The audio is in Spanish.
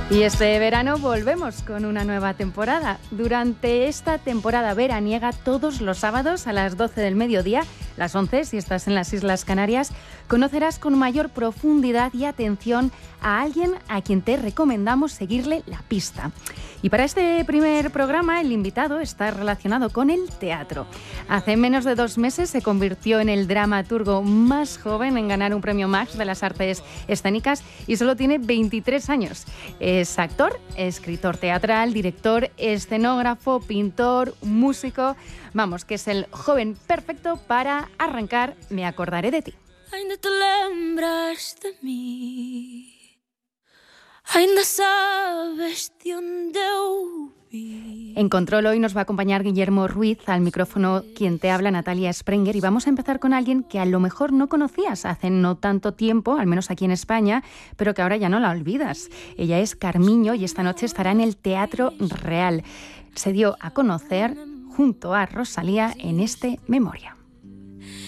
Y este verano volvemos con una nueva temporada. Durante esta temporada veraniega, todos los sábados a las 12 del mediodía, las 11 si estás en las Islas Canarias, conocerás con mayor profundidad y atención a alguien a quien te recomendamos seguirle la pista. Y para este primer programa, el invitado está relacionado con el teatro. Hace menos de 2 meses se convirtió en el dramaturgo más joven en ganar un premio Max de las artes escénicas y solo tiene 23 años. Es actor, escritor teatral, director, escenógrafo, pintor, músico. Vamos, que es el joven perfecto para arrancar Me acordaré de ti. Ainda te lembras de mí. Ainda sabes de onde eu vi. En control hoy nos va a acompañar Guillermo Ruiz, al micrófono quien te habla, Natalia Sprenger, y vamos a empezar con alguien que a lo mejor no conocías hace no tanto tiempo, al menos aquí en España, pero que ahora ya no la olvidas. Ella es Carmiño y esta noche estará en el Teatro Real. Se dio a conocer junto a Rosalía en este Memoria.